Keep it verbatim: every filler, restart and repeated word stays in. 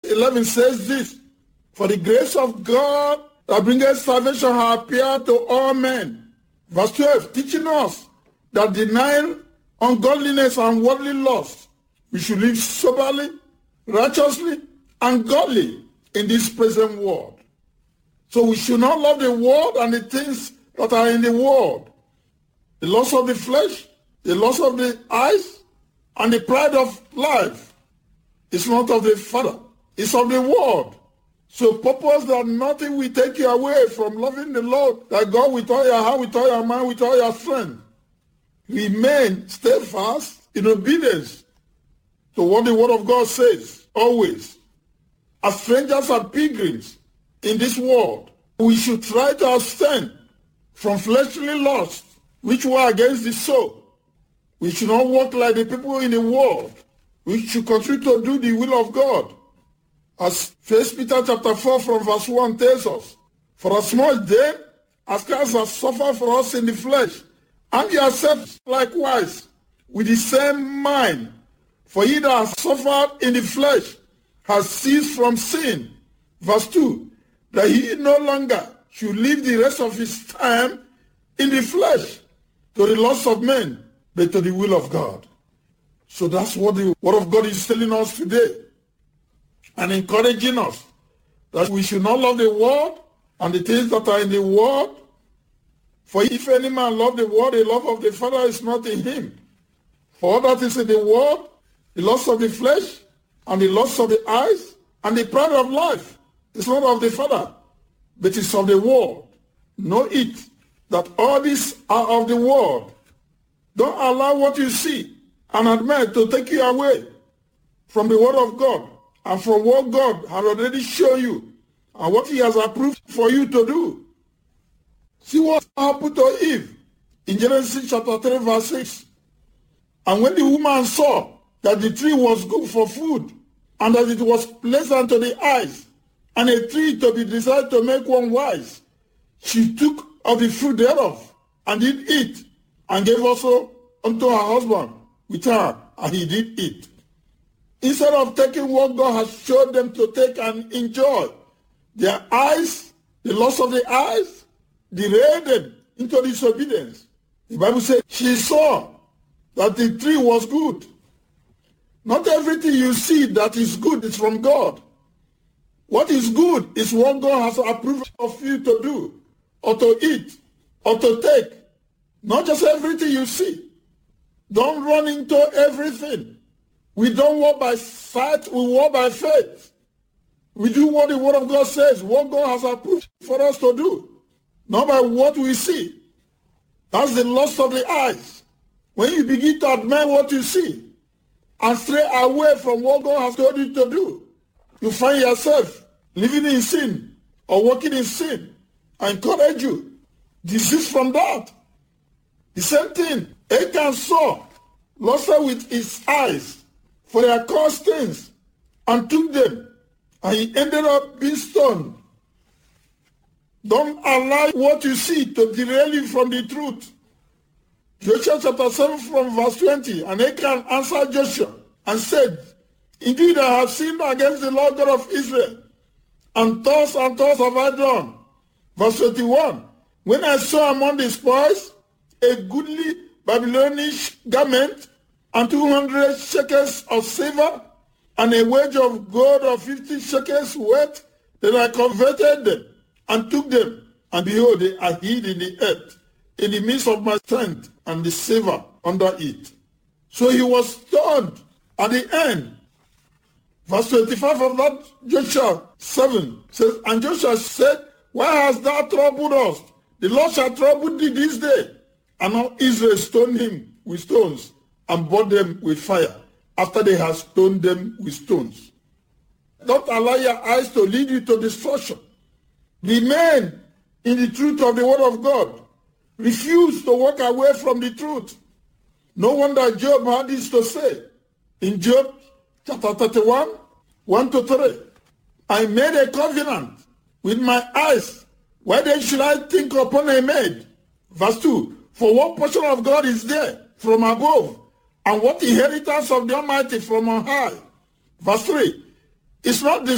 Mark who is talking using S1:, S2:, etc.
S1: eleven says this, for the grace of God that bringeth salvation hath appeared to all men. Verse twelve, teaching us that denying ungodliness and worldly lust, we should live soberly, righteously, and godly in this present world. So we should not love the world and the things that are in the world. The lust of the flesh, the lust of the eyes, and the pride of life is not of the Father, it's of the world. So purpose that nothing will take you away from loving the Lord, that God with all your heart, with all your mind, with all your strength. Remain steadfast in obedience to what the Word of God says, always. As strangers and pilgrims in this world, we should try to abstain from fleshly lusts, which war against the soul. We should not walk like the people in the world. We should continue to do the will of God. As First Peter chapter four from verse one tells us, for as much then as Christ has suffered for us in the flesh, and yourselves likewise with the same mind, for he that has suffered in the flesh has ceased from sin. Verse two, that he no longer should live the rest of his time in the flesh to the lust of men, but to the will of God. So that's what the Word of God is telling us today, and encouraging us that we should not love the world and the things that are in the world. For if any man love the world, the love of the Father is not in him. For all that is in the world, the lust of the flesh, and the lust of the eyes, and the pride of life, is not of the Father, but is of the world. Know it, that all these are of the world. Don't allow what you see and admire to take you away from the Word of God and from what God has already shown you and what he has approved for you to do. See what happened to Eve in Genesis chapter three verse six. And when the woman saw that the tree was good for food, and that it was pleasant to the eyes, and a tree to be desired to make one wise, she took of the fruit thereof, and did eat, and gave also unto her husband with her, and he did eat. Instead of taking what God has showed them to take and enjoy, their eyes, the loss of the eyes, derailed them into disobedience. The Bible says she saw that the tree was good. Not everything you see that is good is from God. What is good is what God has approved of you to do, or to eat, or to take. Not just everything you see. Don't run into everything. We don't walk by sight, we walk by faith. We do what the Word of God says, what God has approved for us to do, not by what we see. That's the lust of the eyes. When you begin to admire what you see and stray away from what God has told you to do, you find yourself living in sin or walking in sin. I encourage you, desist from that. The same thing, Achan saw, lusted with his eyes, for their caused things, and took them, and he ended up being stoned. Don't allow what you see to derail you from the truth. Joshua chapter seven from verse twenty, and Achan answered Joshua and said, indeed I have sinned against the Lord God of Israel, and thus and thus have I done. Verse twenty-one, when I saw among the spoils a goodly Babylonian garment, and two hundred shekels of silver, and a wage of gold of fifty shekels worth, then I converted them, and took them, and behold, they are hid in the earth, in the midst of my strength, and the silver under it. So he was stoned at the end. Verse twenty-five of that Joshua seven says, and Joshua said, why hast thou troubled us? The Lord shall trouble thee this day. And now Israel stoned him with stones, and burned them with fire, after they had stoned them with stones. Don't allow your eyes to lead you to destruction. Remain in the truth of the Word of God. Refuse to walk away from the truth. No wonder Job had this to say. In Job chapter thirty-one, one to three. I made a covenant with my eyes. Why then should I think upon a maid? Verse two. For what portion of God is there from above? And what inheritance of the Almighty from on high? Verse three. Is not the